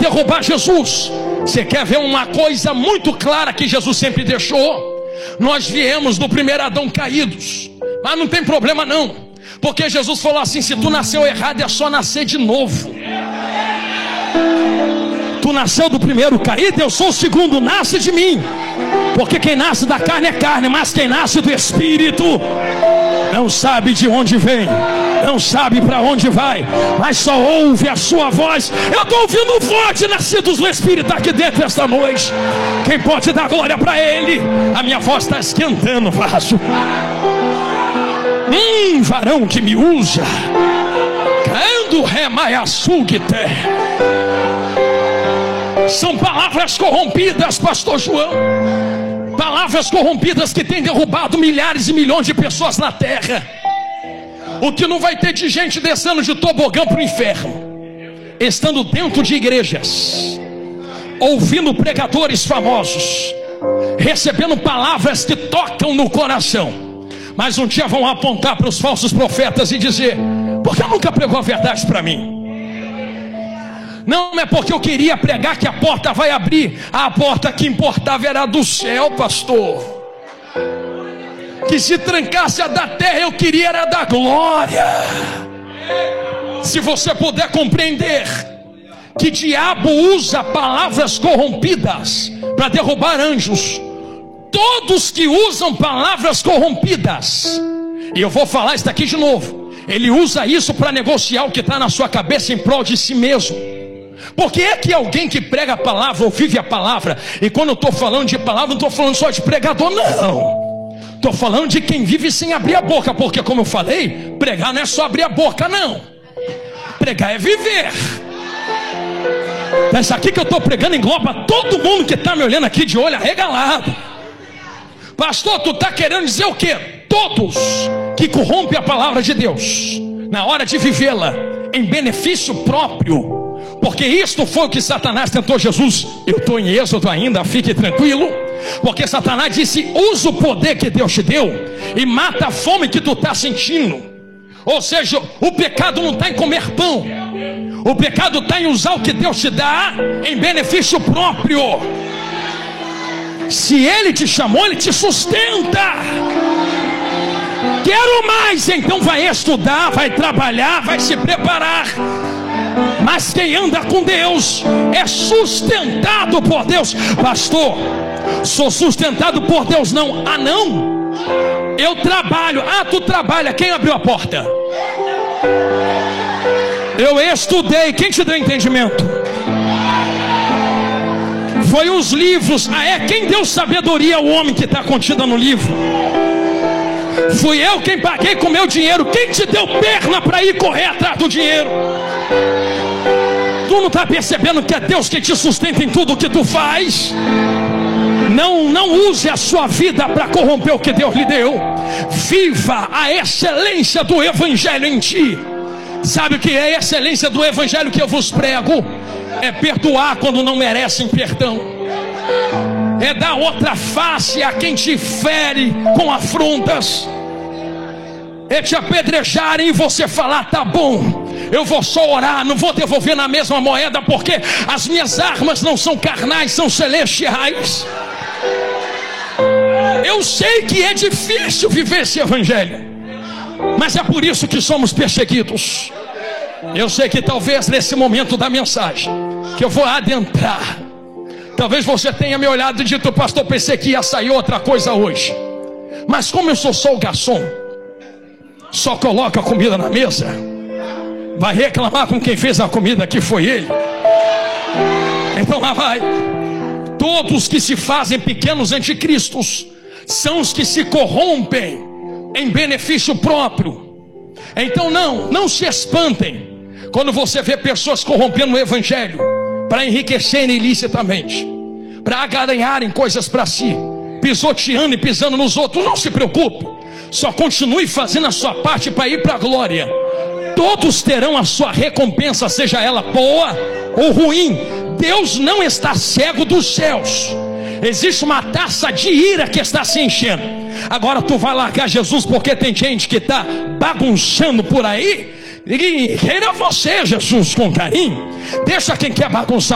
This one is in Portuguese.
derrubar Jesus. Você quer ver uma coisa muito clara que Jesus sempre deixou? Nós viemos do primeiro Adão caídos, mas não tem problema não, porque Jesus falou assim: se tu nasceu errado é só nascer de novo. Tu nasceu do primeiro caído, eu sou o segundo, nasce de mim. Porque quem nasce da carne é carne, mas quem nasce do Espírito não sabe de onde vem, não sabe para onde vai, mas só ouve a sua voz. Eu estou ouvindo voz de nascidos do Espírito aqui dentro esta noite. Quem pode dar glória para Ele? A minha voz está esquentando, vaso. Varão que me usa, caindo remaiaçugte. São palavras corrompidas, pastor João. Palavras corrompidas que têm derrubado milhares e milhões de pessoas na terra. O que não vai ter de gente descendo de tobogã para o inferno, estando dentro de igrejas, ouvindo pregadores famosos, recebendo palavras que tocam no coração, mas um dia vão apontar para os falsos profetas e dizer: por que nunca pregou a verdade para mim? Não é porque eu queria pregar que a porta vai abrir. A porta que importava era do céu, pastor. Que se trancasse a da terra, eu queria era da glória. Se você puder compreender que diabo usa palavras corrompidas para derrubar anjos, todos que usam palavras corrompidas, e eu vou falar isso aqui de novo, ele usa isso para negociar o que está na sua cabeça em prol de si mesmo. Porque é que alguém que prega a palavra ou vive a palavra, e quando eu estou falando de palavra, não estou falando só de pregador, não. Estou falando de quem vive sem abrir a boca. Porque, como eu falei, pregar não é só abrir a boca, não. Pregar é viver. Isso aqui que eu estou pregando engloba todo mundo que está me olhando aqui de olho arregalado. Pastor, tu está querendo dizer o quê? Todos que corrompem a palavra de Deus na hora de vivê-la em benefício próprio. Porque isto foi o que Satanás tentou Jesus. Eu estou em Êxodo ainda, fique tranquilo. Porque Satanás disse: usa o poder que Deus te deu e mata a fome que tu está sentindo. Ou seja, o pecado não está em comer pão, o pecado está em usar o que Deus te dá em benefício próprio. Se Ele te chamou, Ele te sustenta. Quero mais, então vai estudar, vai trabalhar, vai se preparar. Mas quem anda com Deus é sustentado por Deus. Pastor, sou sustentado por Deus não. Ah não, eu trabalho. Ah, tu trabalha, quem abriu a porta? Eu estudei, quem te deu entendimento? Foi os livros. Ah é, quem deu sabedoria ao homem que está contida no livro? Fui eu quem paguei com meu dinheiro. Quem te deu perna para ir correr atrás do dinheiro? Tu não está percebendo que é Deus que te sustenta em tudo o que tu faz? Não use a sua vida para corromper o que Deus lhe deu. Viva a excelência do Evangelho em ti. Sabe o que é a excelência do Evangelho que eu vos prego? É perdoar quando não merecem perdão. É dar outra face a quem te fere com afrontas. É te apedrejarem e você falar: tá bom, eu vou só orar, não vou devolver na mesma moeda, porque as minhas armas não são carnais, são celestiais. Eu sei que é difícil viver esse Evangelho, mas é por isso que somos perseguidos. Eu sei que talvez nesse momento da mensagem que eu vou adentrar, talvez você tenha me olhado e dito: pastor, pensei que ia sair outra coisa hoje. Mas como eu sou só o garçom, só coloca a comida na mesa, vai reclamar com quem fez a comida que foi ele. Então lá vai. Todos que se fazem pequenos anticristos são os que se corrompem em benefício próprio. Então não se espantem quando você vê pessoas corrompendo o Evangelho para enriquecerem ilicitamente, para ganharem coisas para si, pisoteando e pisando nos outros. Não se preocupe, só continue fazendo a sua parte para ir para a glória. Todos terão a sua recompensa, seja ela boa ou ruim. Deus não está cego dos céus. Existe uma taça de ira que está se enchendo. Agora tu vai largar Jesus porque tem gente que está bagunçando por aí? E queira você, Jesus, com carinho. Deixa quem quer bagunçar